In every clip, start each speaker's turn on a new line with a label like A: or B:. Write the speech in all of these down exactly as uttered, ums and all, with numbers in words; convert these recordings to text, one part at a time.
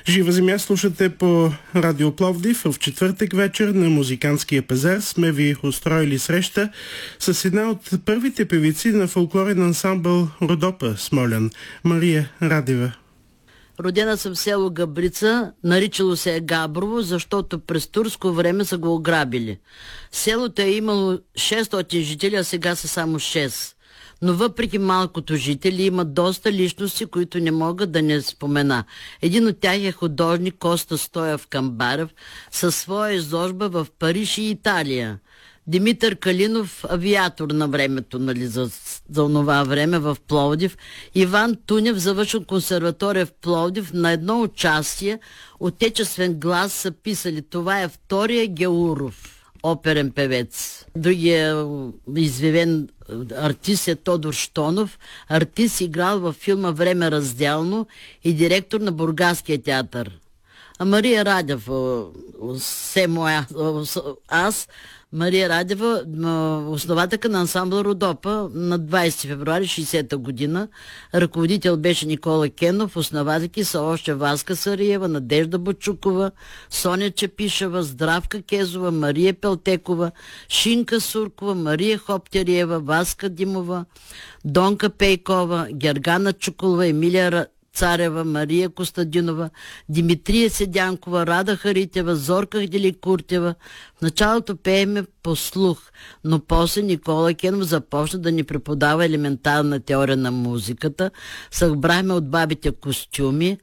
A: Жива земя слушате по Радио Пловдив. В четвъртък вечер на Музикантския пазар сме ви устроили среща с една от първите певици на фолклорен ансамбъл Родопа, Смолян, Мария Радева.
B: Родена съм в село Габрица, наричало се е Габрово, защото през турско време са го ограбили. Селото е имало шестстотин жители, а сега са само шест. Но въпреки малкото жители има доста личности, които не могат да не спомена. Един от тях е художник Коста Стоев Камбарев със своя изложба в Париж и Италия. Димитър Калинов, авиатор на времето, нали, за, за това време в Пловдив. Иван Тунев завършил консерватория в Пловдив. На едно участие отечествен глас са писали: това е втория Геуров, оперен певец. Другия известен артист е Тодор Щонов. Артист играл във филма Време разделно и директор на Бургаския театър. А Мария Радева, все моя, аз, Мария Радева, основателка на ансамбъл Родопа на двайсети февруари шейсета година. Ръководител беше Никола Кенов, основателки са още Васка Сариева, Надежда Бочукова, Соня Чепишева, Здравка Кезова, Мария Пелтекова, Шинка Суркова, Мария Хоптериева, Васка Димова, Донка Пейкова, Гергана Чуколова, Емилия Царева, Мария Костадинова, Димитрия Седянкова, Рада Харитева, Зорка Деликуртева. В началото пееме по слух, но после Никола Кенов започна да ни преподава елементарна теория на музиката. Събрахме от бабите костюми,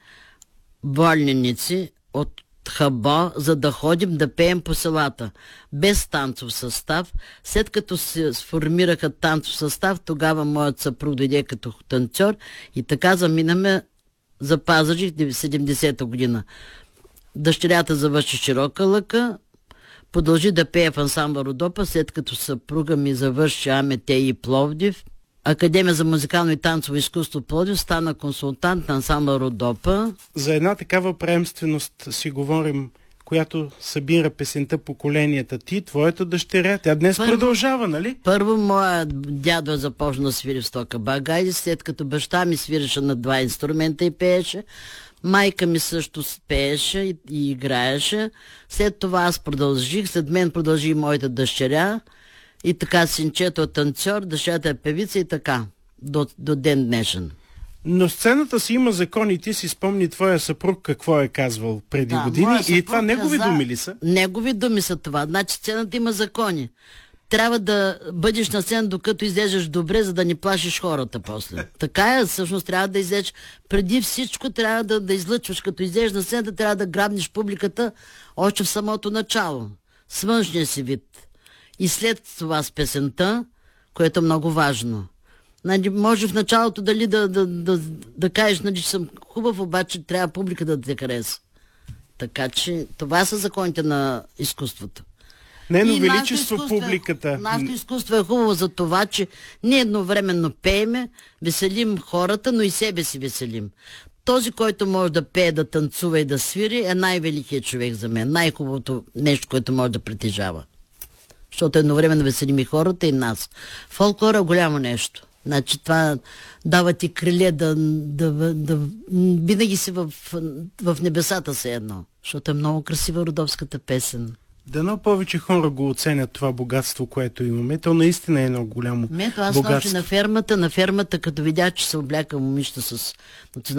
B: вольници, от хабо, за да ходим да пеем по селата. Без танцов състав. След като се сформираха танцов състав, тогава моят съпруг дойде като танцор и така заминаме за Пазарджик седемдесета година. Дъщерята завърши Широка лъка, продължи да пее в ансамбъл Родопа, след като съпруга ми завърши АМТ и Пловдив. Академия за музикално и танцово изкуство Пловдив, стана консултант на ансамбъл Родопа.
A: За една такава приемственост си говорим, която събира песента поколенията. Ти, твоята дъщеря, тя днес първо, продължава, нали?
B: Първо моя дядо започна да свири в стока багайди, след като баща ми свиреше на два инструмента и пееше. Майка ми също пееше и, и играеше. След това аз продължих, след мен продължи и моята дъщеря. И така синчето е танцор, дъщерята е певица и така, до, до ден днешен.
A: Но сцената си има закони. Ти си спомни твоя съпруг какво е казвал преди да, години и това негови каза, думи ли са?
B: Негови думи са това. Значи сцената има закони. Трябва да бъдеш на сцена, докато излезеш добре, за да не плашиш хората после. Така е, всъщност трябва да излезеш. Преди всичко трябва да, да излъчваш. Като излезеш на сцената, трябва да грабнеш публиката още в самото начало. С външния си вид. И след това с песента, което е много важно. Нали, може в началото дали да, да, да, да кажеш, нали, че съм хубав, обаче трябва публика да те хареса. Така че това са законите на изкуството.
A: Не, но величество публиката.
B: Е, нашето изкуство е хубаво за това, че ние едновременно пееме, веселим хората, но и себе си веселим. Този, който може да пее, да танцува и да свири, е най-великият човек за мен. Най-хубавото нещо, което може да притежава. Защото едновременно веселим и хората, и нас. Фолклора е голямо нещо. Значи това дава ти криле да, да, да, да винаги си в, в небесата се едно. Защото е много красива родовската песен.
A: Дано повече хора го оценят това богатство, което имаме. То наистина е едно голямо
B: Мето, аз
A: богатство.
B: нощи на фермата, на фермата, като видя, че се обляка момичета с